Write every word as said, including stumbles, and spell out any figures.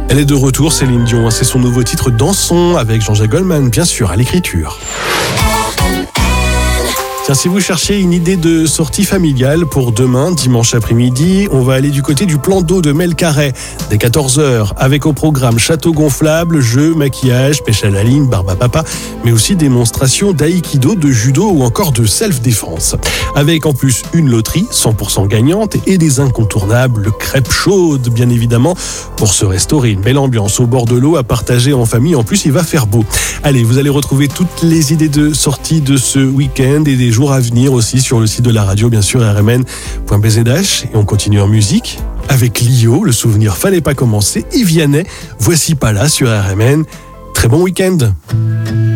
Elle est de retour, Céline Dion. C'est son nouveau titre Dansons avec Jean-Jacques Goldman, bien sûr, à l'écriture. Tiens, si vous cherchez une idée de sortie familiale pour demain, dimanche après-midi, on va aller du côté du plan d'eau de Melcarré dès quatorze heures, avec au programme château gonflable, jeux, maquillage, pêche à la ligne, barbe à papa, mais aussi démonstration d'aïkido, de judo ou encore de self-défense. Avec en plus une loterie cent pour cent gagnante et des incontournables crêpes chaudes, bien évidemment, pour se restaurer une belle ambiance au bord de l'eau à partager en famille. En plus, il va faire beau. Allez, vous allez retrouver toutes les idées de sortie de ce week-end et des jours à venir aussi sur le site de la radio, bien sûr, r m n point b z h. Et on continue en musique avec Lio, le souvenir fallait pas commencer. Yves Vianney, voici pas là sur R M N. Très bon week-end.